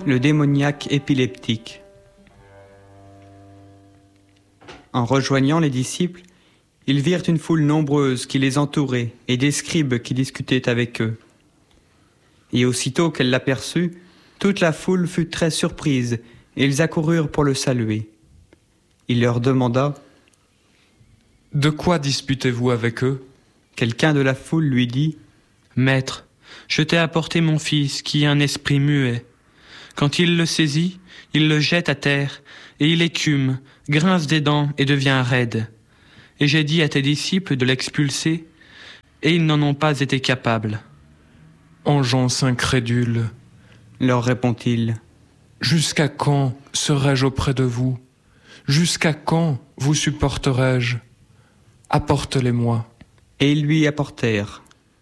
le démoniaque épileptique. En rejoignant les disciples, ils virent une foule nombreuse qui les entourait et des scribes qui discutaient avec eux. Et aussitôt qu'elle l'aperçut, toute la foule fut très surprise et ils accoururent pour le saluer. Il leur demanda : « De quoi disputez-vous avec eux ?» Quelqu'un de la foule lui dit : « Maître, je t'ai apporté mon fils qui est un esprit muet. Quand il le saisit, il le jette à terre et il écume, grince des dents et devient raide. Et j'ai dit à tes disciples de l'expulser et ils n'en ont pas été capables. » « Engeance incrédule, leur répond-il, jusqu'à quand serai-je auprès de vous ? Jusqu'à quand vous supporterai-je ? Apporte-les-moi. » Et ils lui apportèrent.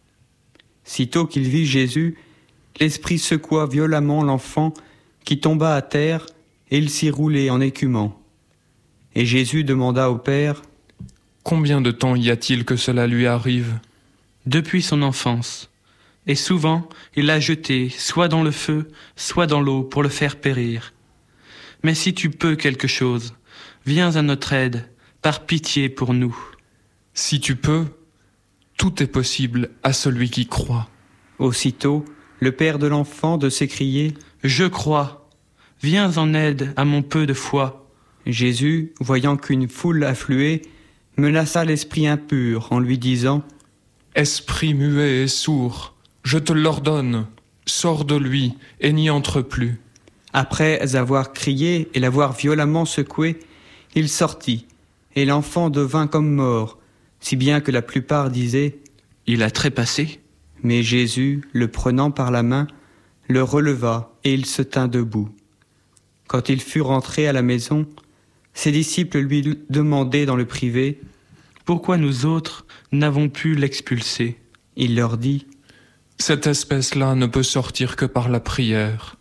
Sitôt qu'il vit Jésus, l'esprit secoua violemment l'enfant qui tomba à terre et il s'y roulait en écumant. Et Jésus demanda au Père : « Combien de temps y a-t-il que cela lui arrive ? » Depuis son enfance. Et souvent, il l'a jeté soit dans le feu, soit dans l'eau pour le faire périr. Mais si tu peux quelque chose, viens à notre aide, par pitié pour nous. Si tu peux, tout est possible à celui qui croit. Aussitôt, le père de l'enfant de s'écrier : « Je crois, viens en aide à mon peu de foi. » Jésus, voyant qu'une foule affluait, menaça l'esprit impur en lui disant : « Esprit muet et sourd, je te l'ordonne, sors de lui et n'y entre plus. » Après avoir crié et l'avoir violemment secoué, il sortit, et l'enfant devint comme mort, si bien que la plupart disaient : « Il a trépassé. » Mais Jésus, le prenant par la main, le releva et il se tint debout. Quand il fut rentré à la maison, ses disciples lui demandaient dans le privé : « Pourquoi nous autres n'avons pu l'expulser ?» Il leur dit : « Cette espèce-là ne peut sortir que par la prière.